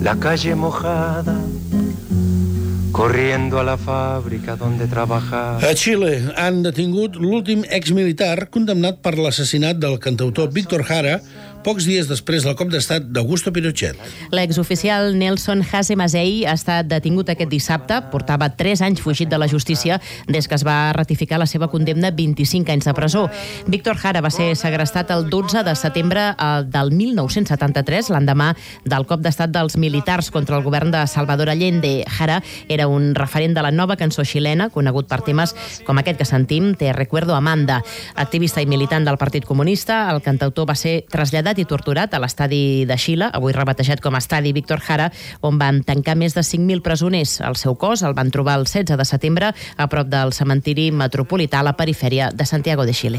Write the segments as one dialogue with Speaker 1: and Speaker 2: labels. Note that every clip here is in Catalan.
Speaker 1: la calle mojada, corriendo a la fàbrica donde trabajaba.
Speaker 2: A Xile han detingut l'últim exmilitar condemnat per l'assassinat del cantautor Víctor Jara pocs dies després del cop d'estat d'Augusto Pinochet.
Speaker 3: L'exoficial Nelson Hasemasei ha estat detingut aquest dissabte. Portava 3 anys fugit de la justícia des que es va ratificar la seva condemna 25 anys de presó. Víctor Jara va ser segrestat el 12 de setembre del 1973, l'endemà del cop d'estat dels militars contra el govern de Salvador Allende. Jara era un referent de la nova cançó xilena, conegut per temes com aquest que sentim, Te recuerdo Amanda. Activista i militant del Partit Comunista, el cantautor va ser traslladat i torturat a l'estadi de Xile, avui rebatejat com a estadi Víctor Jara, on van tancar més de 5.000 presoners. El seu cos el van trobar el 16 de setembre a prop del cementiri metropolità a la perifèria de Santiago de Xile.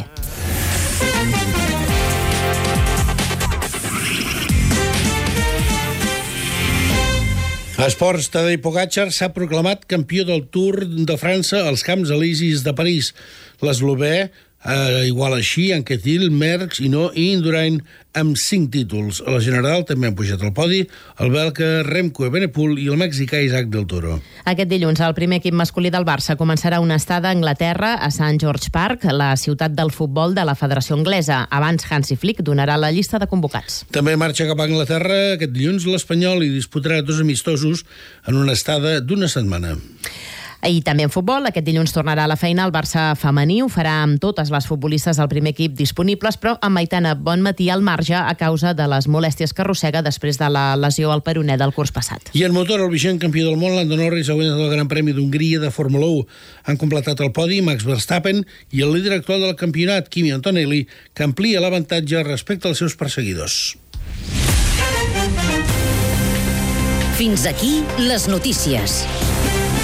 Speaker 2: A esports, Tadej Pogačar s'ha proclamat campió del Tour de França als Camps Elisis de París. L'eslovè igual així Anquetil, Merckx, Hinault i Indurain amb 5 títols. A la general també han pujat al podi el belga Remco Evenepoel i el mexicà Isaac del Toro.
Speaker 3: Aquest dilluns el primer equip masculí del Barça començarà una estada a Anglaterra, a St. George Park, la ciutat del futbol de la Federació Anglesa. Abans Hansi Flick donarà la llista de convocats.
Speaker 2: També marxa cap a Anglaterra aquest dilluns l'Espanyol i disputarà 2 amistosos en una estada d'1 setmana.
Speaker 3: I també en futbol, aquest dilluns tornarà a la feina el Barça femení, ho farà amb totes les futbolistes del primer equip disponibles, però amb Aitana Bonmatí al marge a causa de les molèsties que arrossega després de la lesió al peroné del curs passat.
Speaker 2: I en motor, el vigent campió del món, Lando Norris, ha guanyat el Gran Premi d'Hongria de Fórmula 1. Han completat el podi Max Verstappen i el líder actual del campionat, Kimi Antonelli, que amplia l'avantatge respecte als seus perseguidors.
Speaker 4: Fins aquí les notícies.